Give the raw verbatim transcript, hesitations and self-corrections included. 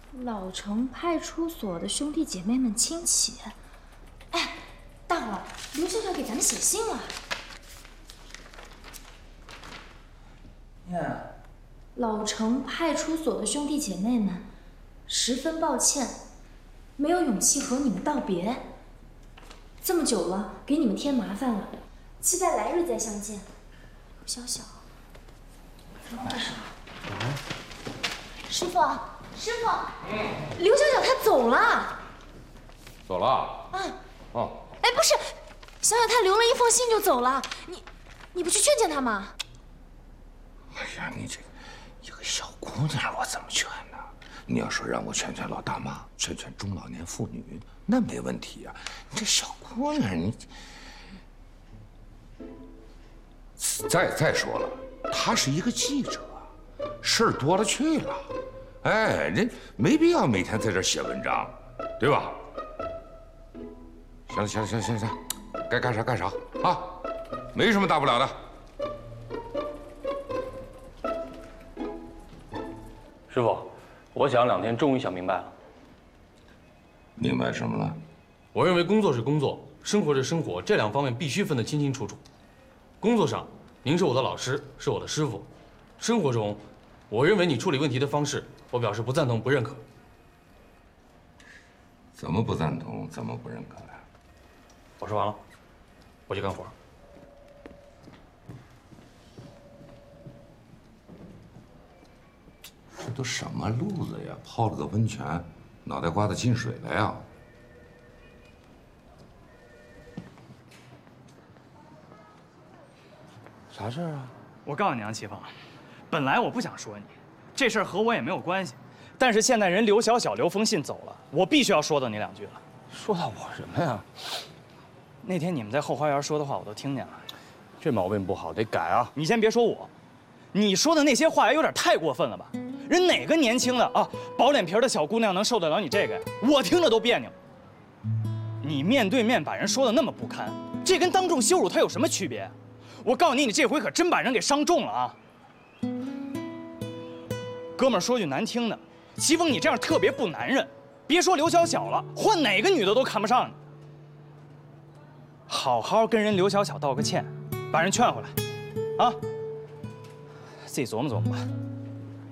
老城派出所的兄弟姐妹们亲启。哎，大伙儿，刘校长给咱们写信了。 呀， 老城派出所的兄弟姐妹们，十分抱歉，没有勇气和你们道别。这么久了，给你们添麻烦了，期待来日再相见。刘小小， 怎么回事？ 嗯，师傅，师傅，嗯，刘小小他走了。 走了？ 啊。 哦。 哎，不是，小小他留了一封信就走了，你，你不去劝劝他吗？ 哎呀，你这一个小姑娘，我怎么劝呢？你要说让我劝劝老大妈，劝劝中老年妇女，那没问题呀。你这小姑娘，你再再说了，她是一个记者，事儿多了去了。哎，人没必要每天在这写文章，对吧？行了行了行了行了行了，该干啥干啥啊，没什么大不了的。 师傅，我想两天终于想明白了。 明白什么了？ 我认为工作是工作，生活是生活，这两方面必须分得清清楚楚。工作上，您是我的老师，是我的师傅；生活中，我认为你处理问题的方式，我表示不赞同、不认可。 怎么不赞同？怎么不认可呀？ 我说完了，我去干活。 这都什么路子呀？泡了个温泉，脑袋瓜子进水了呀？啥事儿啊？ 我告诉你，杨启峰，本来我不想说你，这事儿和我也没有关系，但是现在人刘小小留封信走了，我必须要说到你两句了。 说到我什么呀？ 那天你们在后花园说的话我都听见了， 这毛病不好，得改啊！ 你先别说我，你说的那些话有点太过分了吧？人哪个年轻的啊，薄脸皮的小姑娘能受得了你这个呀？我听着都别扭。你面对面把人说的那么不堪，这跟当众羞辱他有什么区别？我告诉你，你这回可真把人给伤重了啊！哥们儿，说句难听的，齐峰你这样特别不男人，别说刘小小了，换哪个女的都看不上你。好好跟人刘小小道个歉，把人劝回来，啊，自己琢磨琢磨吧。